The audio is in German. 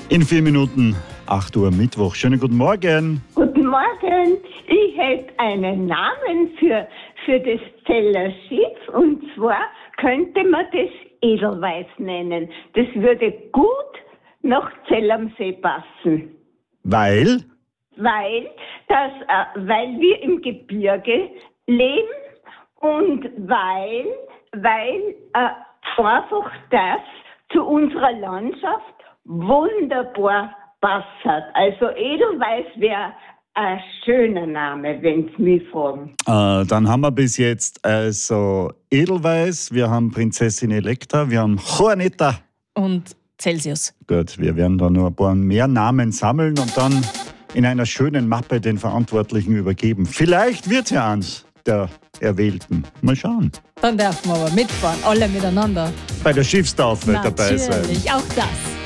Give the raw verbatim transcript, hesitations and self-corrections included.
In vier Minuten, acht Uhr Mittwoch. Schönen guten Morgen. Guten Morgen. Ich hätte einen Namen für, für das Zeller Schiff, und zwar könnte man das Edelweiß nennen. Das würde gut nach Zell am See passen. Weil? Weil, das, äh, weil wir im Gebirge leben und weil, weil äh, einfach das zu unserer Landschaft wunderbar passt. Also Edelweiß wäre ein schöner Name, wenn Sie mich fragen. Äh, dann haben wir bis jetzt also Edelweiß, wir haben Prinzessin Elektra, wir haben Juanita. Und Celsius. Gut, wir werden da noch ein paar mehr Namen sammeln und dann in einer schönen Mappe den Verantwortlichen übergeben. Vielleicht wird ja eins der Erwählten. Mal schauen. Dann dürfen wir aber mitfahren, alle miteinander. Bei der Schiffstaufe dabei sein. Natürlich, auch das.